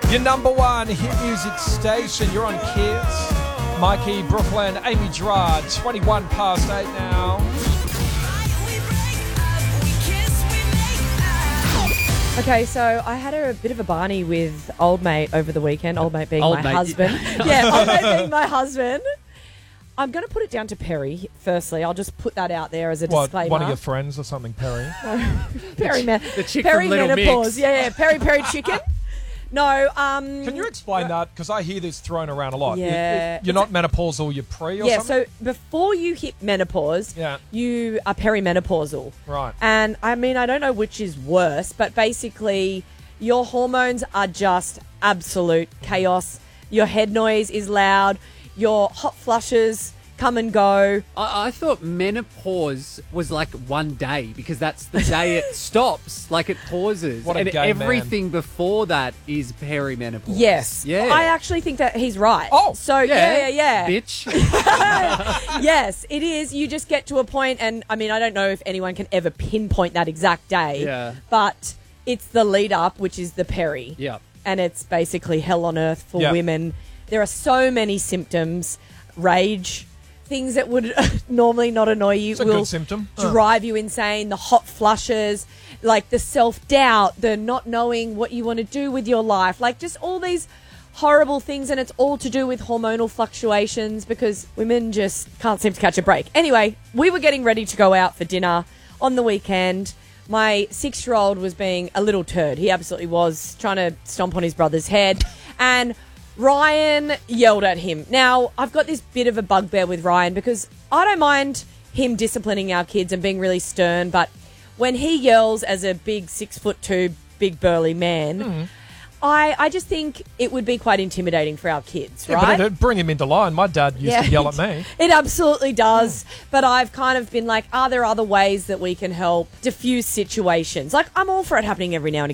Your number one hit music station. You're on Kids. Mikey, Brooklyn, Amy Gerard, 21 past 8 now. Okay, so I had a bit of a barney with old mate over the weekend. Old mate being Old my mate. husband. Yeah, old mate being my husband. I'm going to put it down to Perry, firstly. I'll just put that out there as a disclaimer. One of your friends or something, Perry? Perry, The chick from Little menopause. Mix. Yeah, Perry chicken. No, Can you explain that? Because I hear this thrown around a lot. Yeah. You're not menopausal, you're pre or yeah, something? so before you hit menopause, Yeah. you are perimenopausal. Right. And I mean, I don't know which is worse, but basically your hormones are just absolute chaos. Your head noise is loud. Your hot flushes come and go. I thought menopause was like one day because that's the day it stops, like it pauses. What a and gay man. everything before that is perimenopause. Yes. Yeah. I actually think that he's right. Oh, so yeah. Bitch. Yes, it is. You just get to a point, and I mean, I don't know if anyone can ever pinpoint that exact day. Yeah. But it's the lead up, which is the peri. Yeah. And it's basically hell on earth for Yeah. women. There are so many symptoms. Rage, things that would normally not annoy you It's a will good symptom. drive you insane. The hot flushes, like the self-doubt, the not knowing what you want to do with your life, like just all these horrible things, and it's all to do with hormonal fluctuations because women just can't seem to catch a break. Anyway, we were getting ready to go out for dinner on the weekend. My 6-year-old was being a little turd. He absolutely was, trying to stomp on his brother's head. And Ryan yelled at him. Now, I've got this bit of a bugbear with Ryan because I don't mind him disciplining our kids and being really stern, but when he yells as a big 6'2", big burly man, I just think it would be quite intimidating for our kids, Yeah, right? but it'd bring him into line. My dad used to yell at me. It absolutely does. But I've kind of been like, are there other ways that we can help diffuse situations? Like, I'm all for it happening every now and again.